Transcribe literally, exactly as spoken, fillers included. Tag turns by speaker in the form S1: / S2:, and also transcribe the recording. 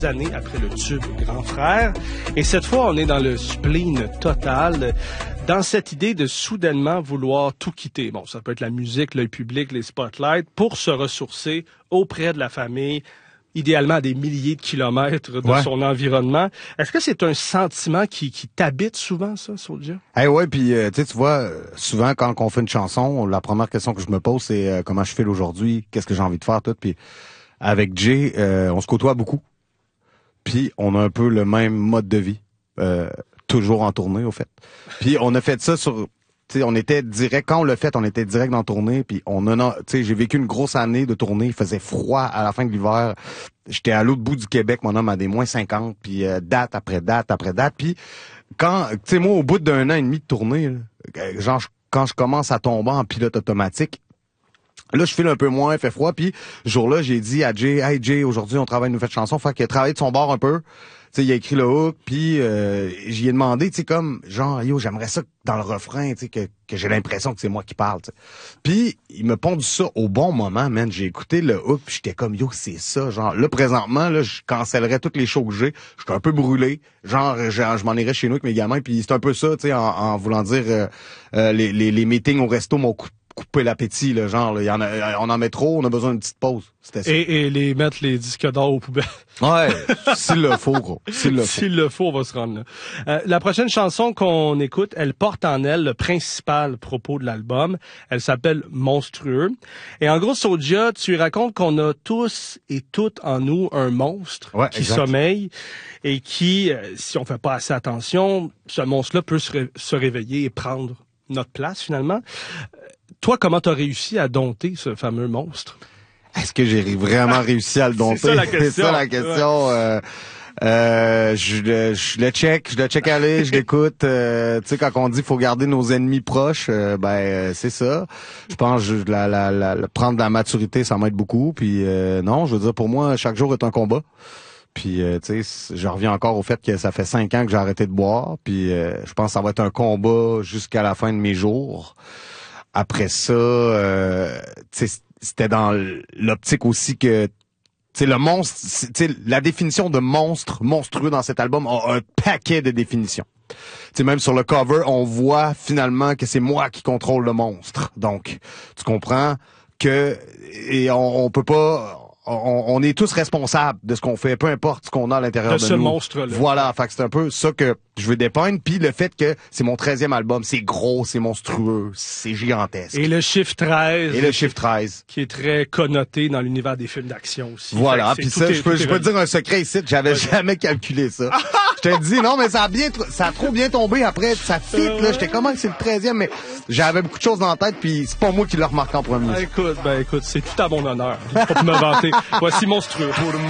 S1: Années après le tube Grand Frère. Et cette fois, on est dans le spleen total, dans cette idée de soudainement vouloir tout quitter. Bon, ça peut être la musique, l'œil public, les spotlights, pour se ressourcer auprès de la famille, idéalement à des milliers de kilomètres de ouais. son environnement. Est-ce que c'est un sentiment qui, qui t'habite souvent, ça, Soulja?
S2: Eh ouais, puis euh, tu vois, souvent quand on fait une chanson, la première question que je me pose, c'est euh, comment je file aujourd'hui, qu'est-ce que j'ai envie de faire, tout. Puis avec Jay, euh, on se côtoie beaucoup. Puis on a un peu le même mode de vie, euh, toujours en tournée au fait. Puis on a fait ça sur, tu sais, on était direct quand on l'a fait, on était direct dans tournée. Puis on a, tu sais, j'ai vécu une grosse année de tournée. Il faisait froid à la fin de l'hiver. J'étais à l'autre bout du Québec, mon homme a des moins cinquante, puis euh, date après date après date. Puis quand, tu sais, moi au bout d'un an et demi de tournée, là, genre quand je commence à tomber en pilote automatique. Là, je file un peu moins, il fait froid, puis ce jour-là, j'ai dit à Jay, « Hey Jay, aujourd'hui, on travaille une nouvelle chanson. » Fait qu'il a travaillé de son bord un peu. Tu sais, il a écrit le hook, puis euh, j'y ai demandé, tu sais, comme, genre, yo, j'aimerais ça dans le refrain, tu sais, que, que j'ai l'impression que c'est moi qui parle, tu sais. Puis, il m'a pondu ça au bon moment, man. J'ai écouté le hook, puis j'étais comme, yo, c'est ça, genre, là, présentement, là, je cancellerais toutes les shows que j'ai. J'étais un peu brûlé. Genre, je, je m'en irais chez nous avec mes gamins, puis c'est un peu ça, tu sais, en, en voulant dire, euh, euh, les, les, les meetings au resto m'ont coupé couper l'appétit, là, genre, là, y en a, on en met trop, on a besoin d'une petite pause. C'était ça.
S1: Et, et les mettre les disques d'or aux poubelles.
S2: Ouais, s'il le faut, gros. S'il le faut.
S1: S'il le faut, on va se rendre là. Euh, la prochaine chanson qu'on écoute, elle porte en elle le principal propos de l'album. Elle s'appelle Monstrueux. Et en gros, Soulja, tu racontes qu'on a tous et toutes en nous un monstre
S2: ouais,
S1: qui
S2: exact.
S1: sommeille et qui, euh, si on fait pas assez attention, ce monstre-là peut se, ré- se réveiller et prendre notre place, finalement. Toi, comment t'as réussi à dompter ce fameux monstre?
S2: Est-ce que j'ai vraiment réussi à le dompter?
S1: C'est ça la question.
S2: C'est ça la question. Ouais. Euh, euh, je, le, je le check, je le check aller, je l'écoute. Euh, tu sais, quand on dit qu'il faut garder nos ennemis proches, euh, ben euh, c'est ça. Je pense que la, la, la, la, prendre de la maturité, ça m'aide beaucoup. Puis euh, non, je veux dire, pour moi, chaque jour est un combat. Puis, euh, tu sais, je reviens encore au fait que ça fait cinq ans que j'ai arrêté de boire. Puis, euh, je pense que ça va être un combat jusqu'à la fin de mes jours. Après ça, euh, c'était dans l'optique aussi que, tu sais, le monstre, tu sais, la définition de monstre, monstrueux dans cet album a un paquet de définitions. Tu sais, même sur le cover, on voit finalement que c'est moi qui contrôle le monstre. Donc, tu comprends que, et on, on peut pas... On, on est tous responsables de ce qu'on fait, peu importe ce qu'on a à l'intérieur de,
S1: de
S2: nous.
S1: ce monstre-là.
S2: Voilà, fait que c'est un peu ça que je veux dépeindre. Puis le fait que c'est mon treizième album, c'est gros, c'est monstrueux, c'est gigantesque.
S1: Et le chiffre treize.
S2: Et le chiffre treize.
S1: Qui est très connoté dans l'univers des films d'action aussi.
S2: Voilà, puis ça, je peux, je peux te dire un secret ici, j'avais jamais calculé ça. Je te dis, non, mais ça a bien, ça a trop bien tombé après, ça fit, là. J'étais comment c'est le treizième, mais j'avais beaucoup de choses dans la tête, puis c'est pas moi qui l'ai remarqué en premier.
S1: Ah, écoute, ben écoute, c'est tout à mon honneur. Pas pour me vanter. Voici Monstrueux.